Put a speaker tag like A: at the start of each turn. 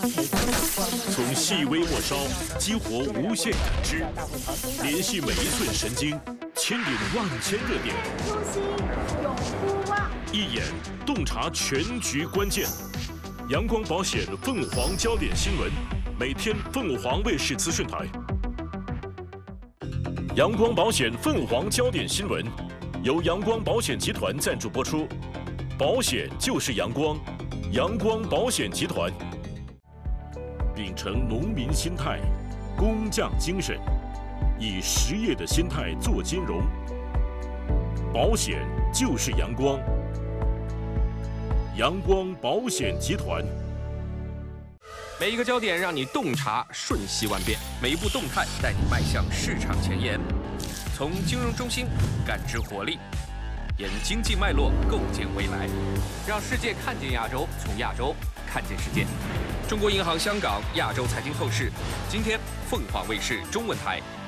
A: 从细微末梢激活无限感知，联系每一寸神经，牵引万千热点。
B: 初心永不忘，
A: 一眼洞察全局关键。阳光保险凤凰焦点新闻，每天凤凰卫视资讯台。阳光保险凤凰焦点新闻，由阳光保险集团赞助播出。保险就是阳光，阳光保险集团。秉承农民心态、工匠精神，以实业的心态做金融。保险就是阳光，阳光保险集团。
C: 每一个焦点让你洞察瞬息万变，每一步动态带你迈向市场前沿。从金融中心感知活力，沿经济脉络构建未来，让世界看见亚洲，从亚洲看见世界。中国银行香港亚洲财经透视，今天凤凰卫视中文台